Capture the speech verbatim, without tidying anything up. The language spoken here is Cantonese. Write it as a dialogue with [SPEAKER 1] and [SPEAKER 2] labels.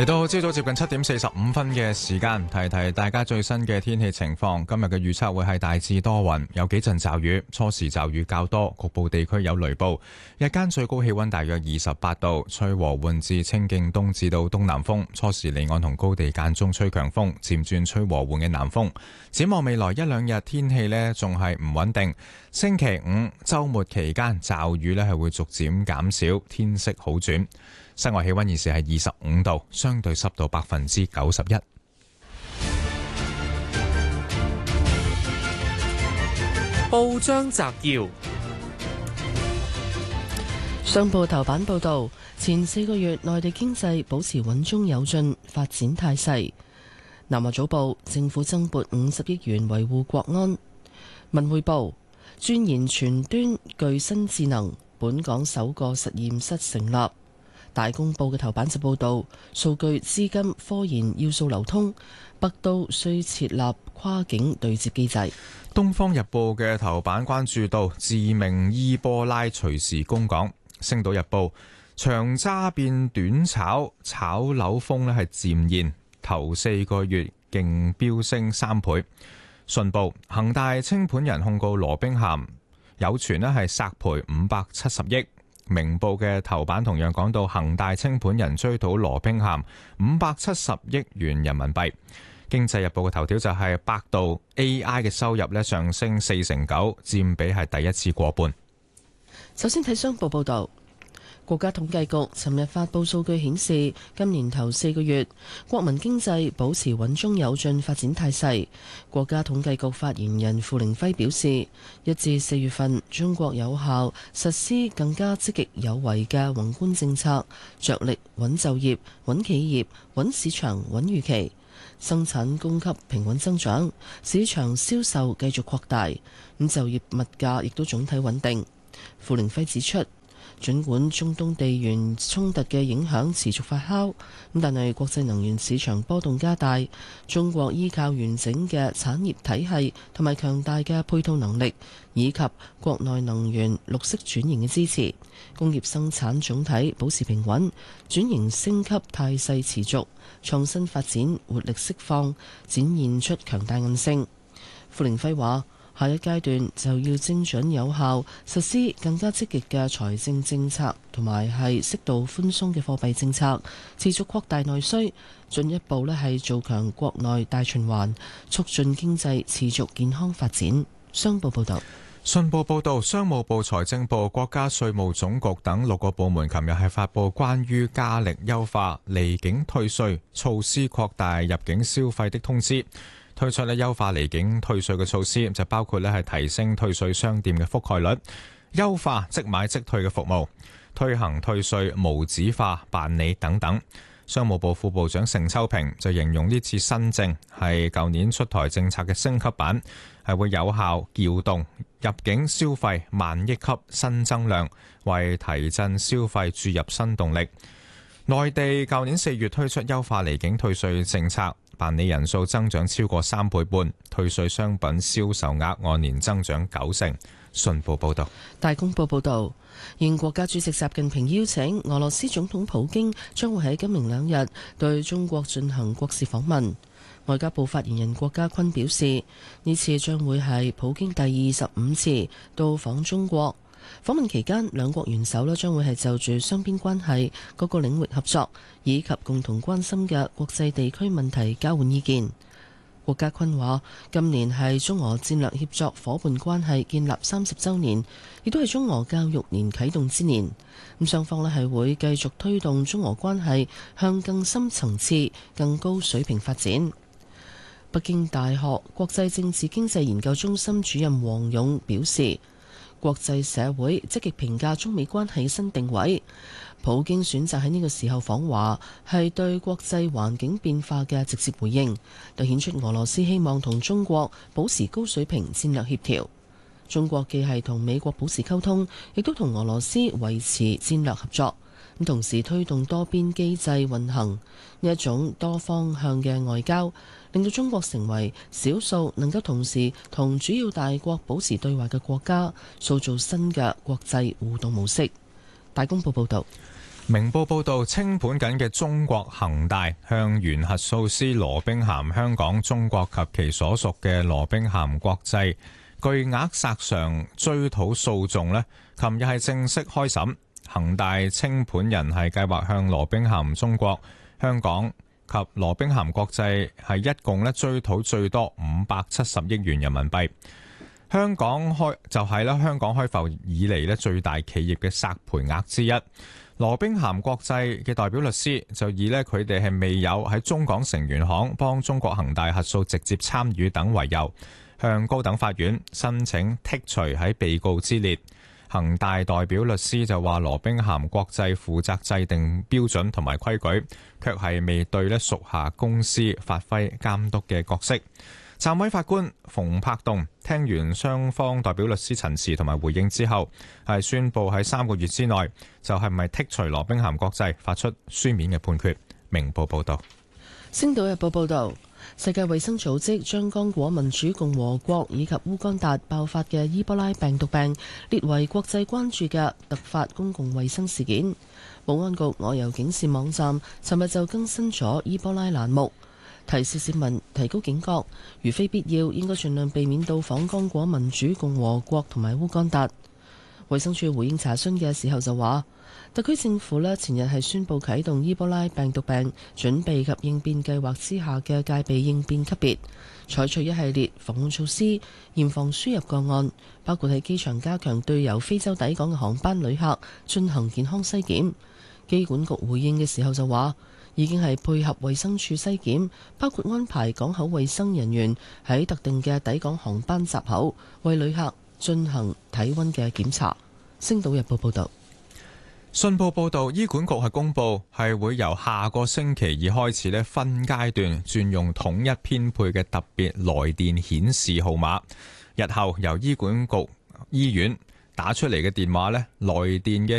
[SPEAKER 1] 嚟到朝早接近七點四十五分嘅時間，提提大家最新嘅天氣情況。今日嘅預測會係大致多雲，有幾陣驟雨，初時驟雨較多，局部地區有雷暴。日間最高氣溫大約二十八度，吹和緩至清勁東至到東南風。初時離岸同高地間中吹強風，漸轉吹和緩嘅南風。展望未來一兩日天氣呢仲係唔穩定。星期五周末期間驟雨呢係會逐漸減少，天色好轉。室外氣溫現時係二十五度，相對濕度百分之九十一。
[SPEAKER 2] 報章摘要：
[SPEAKER 3] 上報頭版報道，前四個月內地經濟保持穩中有進，發展態勢。南華早報，政府增撥五十億元維護國安。文匯報，鑽研全端具新智能，本港首個實驗室成立。大公報嘅頭版就報道，數據、資金、科研要素流通，北都需設立跨境對接機制。
[SPEAKER 1] 東方日報嘅頭版關注到致命伊波拉隨時攻港。星島日報，長揸變短炒，炒樓風咧係漸現，頭四個月勁飆升三倍。信報，恒大清盤人控告羅兵咸，有傳咧係索賠五百七十億。明報嘅頭版同樣講到恒大清盤人追討羅兵咸五百七十億元人民幣。經濟日報嘅頭條就係百度 A I 嘅收入咧上升四成九，佔比係第一次過半。
[SPEAKER 3] 首先睇商報報道。國家統計局尋日發布數據顯示，今年頭四個月，國民經濟保持穩中有進發展態勢。國家統計局發言人付凌暉表示，一至四月份，中國有效實施更加積極有為嘅宏觀政策，着力穩就業、穩企業、穩市場、穩預期，生產供給平穩增長，市場銷售繼續擴大，咁就業物價亦都總體穩定。付凌暉指出，儘管中東地緣衝突嘅影響持續發酵，咁但係國際能源市場波動加大，中國依靠完整嘅產業體系同埋強大嘅配套能力，以及國內能源綠色轉型嘅支持，工業生產總體保持平穩，轉型升級態勢持續，創新發展活力釋放，展現出強大韌性。付凌暉話，下一階段就要精準有效實施更加積極嘅財政政策，同埋係適度寬鬆嘅貨幣政策，持續擴大內需，進一步咧係做強國內大循環，促進經濟持續健康發展。商報報道。
[SPEAKER 1] 信報報導，商務部、財政部、國家稅務總局等六個部門琴日係發布關於加力優化離境退稅措施、擴大入境消費的通知。推出咧優化離境退稅嘅措施，就包括咧係提升退稅商店嘅覆蓋率，優化即買即退嘅服務，推行退稅無紙化辦理等等。商務部副部長盛秋平就形容呢次新政係舊年出台政策嘅升級版，係會有效撬動入境消費萬億級新增量，為提振消費注入新動力。內地舊年四月推出優化離境退稅政策，辦理人數增長超過三倍半，退稅商品銷售額按年增長九成。信報報道。
[SPEAKER 3] 大公報報道，應國家主席習近平邀請，俄羅斯總統普京將會喺今明兩日對中國進行國事訪問。外交部發言人郭家坤表示，呢次將會係普京第二十五次到訪中國。訪問期間，兩國元首咧將會係就住雙邊關係各個領域合作，以及共同關心嘅國際地區問題交換意見。郭家坤話：今年係中俄戰略協作夥伴關係建立三十週年，亦都係中俄教育年啟動之年。咁雙方咧係會繼續推動中俄關係向更深層次、更高水平發展。北京大學國際政治經濟研究中心主任王勇表示，國際社會積極評價中美關係新定位。普京選擇喺呢個時候訪華，係對國際環境變化嘅直接回應，凸顯出俄羅斯希望同中國保持高水平戰略協調。中國既係同美國保持溝通，亦都同俄羅斯維持戰略合作，咁同時推動多邊機制運行。呢一種多方向嘅外交，令到中國成為少數能夠同時同主要大國保持對話嘅國家，塑造新嘅國際互動模式。大公報報道。
[SPEAKER 1] 明報報道，清盤緊嘅中國恒大向原核數師羅兵咸香港中國及其所屬嘅羅兵咸國際巨額索償追討訴訟呢，琴日係正式開審。恒大清盤人係計劃向羅兵咸中國、香港及羅兵咸國際係一共咧追討最多五百七十億元人民幣。香港開就係咧香港開埠以嚟咧最大企業嘅索賠額之一。羅兵咸國際嘅代表律師就以咧佢哋係未有喺中港成員行幫中國恒大核數直接參與等為由，向高等法院申請剔除喺被告之列。恒大代表律師就話羅兵咸國際負責制定標準同埋規矩，卻係未對咧屬下公司發揮監督嘅角色。暫委法官馮柏棟聽完雙方代表律師陳詞同埋回應之後，係宣布喺三個月之內就係咪剔除羅兵咸國際發出書面嘅判決。明報報道。
[SPEAKER 3] 星島日報報道，世界衛生組織將剛果民主共和國以及烏干達爆發嘅伊波拉病毒病列為國際關注嘅突發公共衛生事件。保安局外遊警示網站尋日就更新咗伊波拉欄目，提示市民提高警覺，如非必要，應該盡量避免到訪剛果民主共和國同埋烏干達。衛生署回應查詢嘅時候就話，特區政府呢前日係宣布啟動伊波拉病毒病準備及應變計劃之下嘅戒備應變級別，採取一系列防控措施，嚴防輸入個案，包括喺機場加強對由非洲抵港嘅航班旅客進行健康篩檢。機管局回應嘅時候就話，已經係配合衛生署篩檢，包括安排港口衛生人員喺特定嘅抵港航班閘口為旅客進行體温嘅檢查。星島日報報道。
[SPEAKER 1] 信報報導，醫管局係公佈係會由下個星期二開始咧分階段轉用統一編配嘅特別來電顯示號碼。日後由醫管局醫院打出嚟嘅電話咧，來電嘅